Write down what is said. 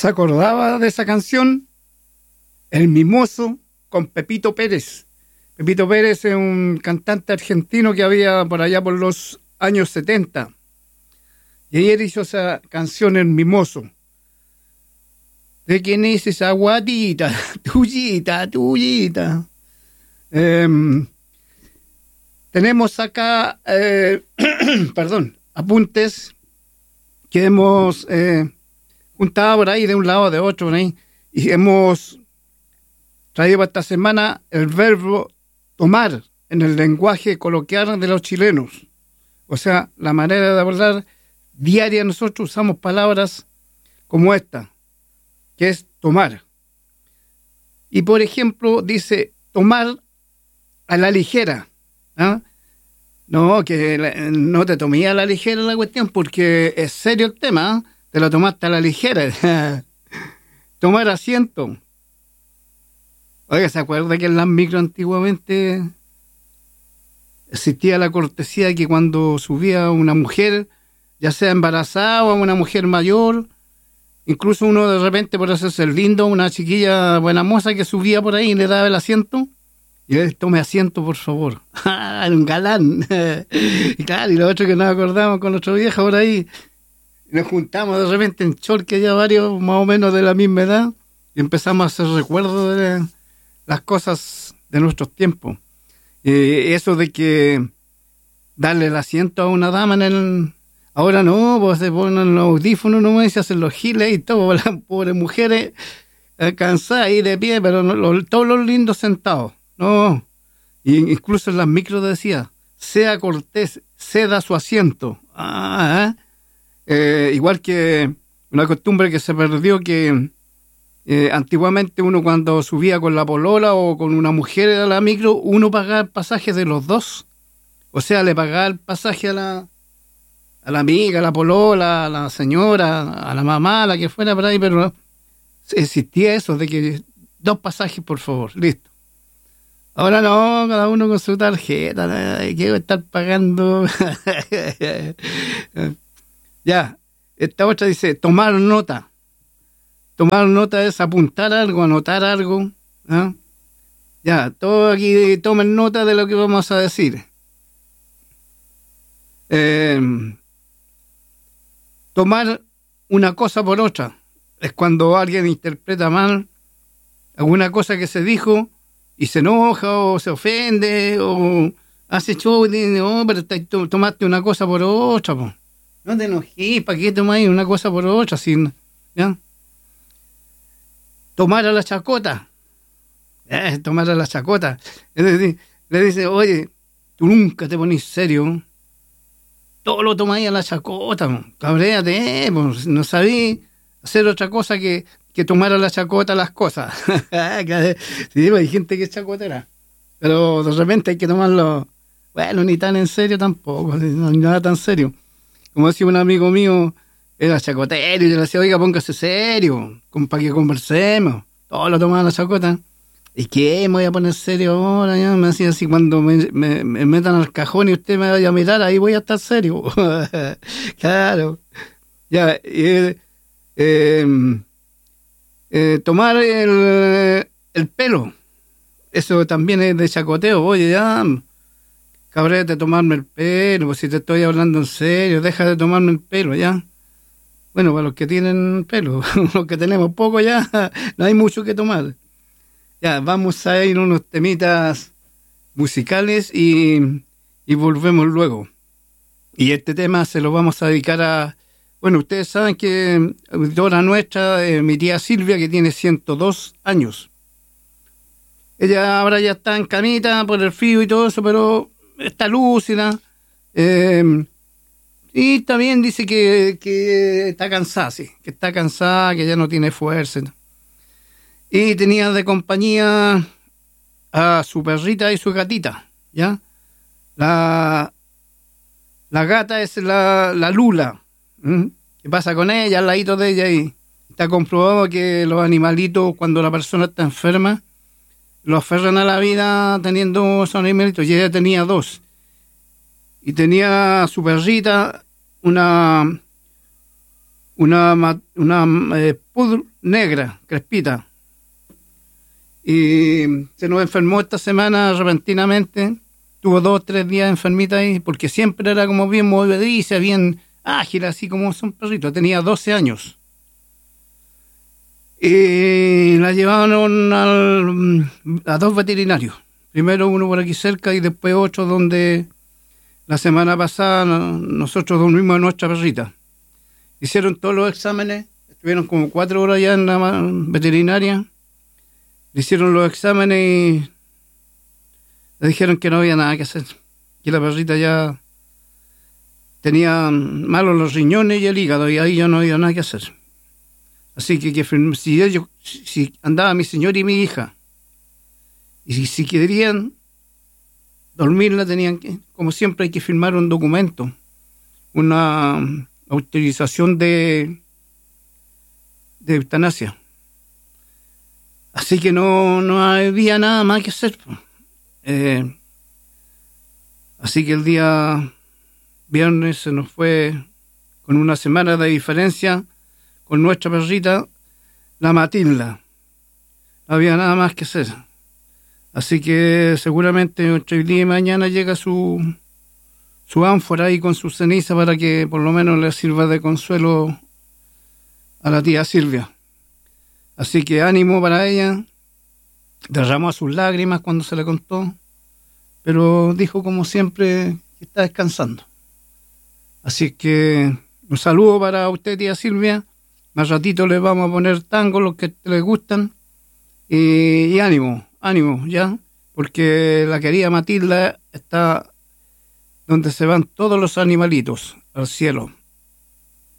se acordaba de esa canción, El Mimoso, con Pepito Pérez. Pepito Pérez es un cantante argentino que había por allá por los años 70. Y él hizo esa canción, El Mimoso. ¿De quién es esa guatita? Tuyita, tuyita. Tenemos acá, perdón, apuntes que hemos juntado por ahí de un lado o de otro, ¿no? Y hemos traído para esta semana el verbo tomar en el lenguaje coloquial de los chilenos. O sea, la manera de hablar diaria, nosotros usamos palabras como esta, que es tomar. Y por ejemplo, dice tomar a la ligera. ¿Ah? No, que no te tomé a la ligera la cuestión, porque es serio el tema, ¿eh? Te lo tomaste a la ligera. Tomar asiento. Oiga, ¿se acuerda que en las micro antiguamente existía la cortesía de que cuando subía una mujer, ya sea embarazada o una mujer mayor, incluso uno de repente por hacerse el lindo, una chiquilla buena moza que subía por ahí y le daba el asiento, y él, tome asiento, por favor. Era un galán. Y claro, y lo otro que nos acordamos con nuestro viejo por ahí, nos juntamos de repente en Chorque, ya varios más o menos de la misma edad, y empezamos a hacer recuerdos de las cosas de nuestros tiempos. Eso de que darle el asiento a una dama en el... Ahora no, pues se ponen los audífonos nomás y se hacen los giles y todo, las pobres mujeres cansadas ahí de pie, pero no, todos los lindos sentados. No, y incluso en las micros decía, sea cortés, ceda su asiento. Igual que una costumbre que se perdió, que antiguamente uno cuando subía con la polola o con una mujer a la micro, uno pagaba el pasaje de los dos. O sea, le pagaba el pasaje a la amiga, a la polola, a la señora, a la mamá, a la que fuera por ahí, pero existía eso de que 2 pasajes, por favor, listo. Ahora no, cada uno con su tarjeta, quiero estar pagando. Ya, esta otra dice, tomar nota. Tomar nota es apuntar algo, anotar algo. ¿Ah? Ya, todos aquí tomen nota de lo que vamos a decir. Tomar una cosa por otra. Es cuando alguien interpreta mal alguna cosa que se dijo y se enoja o se ofende o hace show y dice, no, pero tomaste una cosa por otra, po. No te enojes, ¿para qué tomáis una cosa por otra? ¿Ya? Tomar a la chacota. Tomar a la chacota. Es decir, le dice, oye, tú nunca te ponís serio. Todo lo tomáis a la chacota, po. Cabréate, pues, no sabí hacer otra cosa que tomar a la chacota las cosas. Sí, hay gente que es chacotera, pero de repente hay que tomarlo, bueno, ni tan en serio tampoco, no nada tan serio. Como decía un amigo mío, era chacotero, y yo le decía, oiga, póngase serio, para que conversemos. Todo lo tomaba a la chacota. ¿Y qué? ¿Me voy a poner serio ahora? Ya me decía así, cuando me metan al cajón y usted me vaya a mirar, ahí voy a estar serio. Claro. Ya, tomar el pelo, eso también es de chacoteo. Oye, ya, cabrete de tomarme el pelo, pues si te estoy hablando en serio, deja de tomarme el pelo, ya. Bueno, para los que tienen pelo, los que tenemos poco ya, no hay mucho que tomar. Ya, vamos a ir unos temitas musicales y volvemos luego. Y este tema se lo vamos a dedicar a... Bueno, ustedes saben que auditora nuestra, mi tía Silvia, que tiene 102 años. Ella ahora ya está en camita por el frío y todo eso, pero está lúcida. Y también dice que está cansada, sí, que está cansada, que ya no tiene fuerza. Y tenía de compañía a su perrita y su gatita, ¿ya? La gata es la Lula. ¿Qué pasa con ella? Al ladito de ella, y está comprobado que los animalitos, cuando la persona está enferma, lo aferran a la vida teniendo esos animalitos. Y ella tenía 2. Y tenía su perrita, una una poodle negra, crespita. Y se nos enfermó esta semana repentinamente. Tuvo 2 o 3 días enfermita ahí, porque siempre era como bien movediza, bien ágil, así como son perritos. Tenía 12 años. Y la llevaron a 2 veterinarios. Primero uno por aquí cerca y después otro donde la semana pasada nosotros dormimos a nuestra perrita. Hicieron todos los exámenes, estuvieron como 4 horas ya en la veterinaria. Le hicieron los exámenes y le dijeron que no había nada que hacer. Que la perrita ya tenía malos los riñones y el hígado y ahí ya no había nada que hacer. Así que si andaba mi señor y mi hija, y si querían dormirla, tenían que, como siempre, hay que firmar un documento, una autorización de eutanasia. Así que no había nada más que hacer. Así que el día viernes se nos fue con una semana de diferencia con nuestra perrita, la Matilda. No había nada más que hacer. Así que seguramente entre el día y mañana llega su ánfora ahí con su ceniza para que por lo menos le sirva de consuelo a la tía Silvia. Así que ánimo para ella. Derramó sus lágrimas cuando se le contó, pero dijo como siempre que está descansando. Así que un saludo para usted, tía Silvia. Más ratito les vamos a poner tango, los que les gustan. Y ánimo, ya, porque la querida Matilda está donde se van todos los animalitos, al cielo.